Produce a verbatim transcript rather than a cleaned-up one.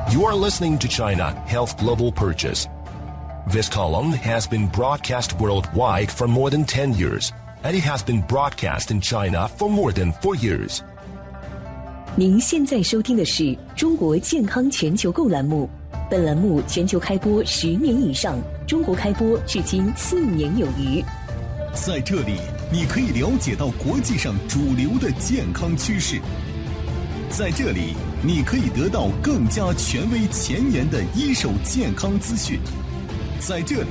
You are listening to China Health Global Purchase. This column has been broadcast worldwide for more than ten years, and it has been broadcast in China for more than four years. 您现在收听的是中国健康全球购栏目，本栏目全球开播十年以上，中国开播至今四年有余。 在这里，你可以了解到国际上主流的健康趋势。在这里，你可以得到更加权威前沿的一手健康资讯。在这里。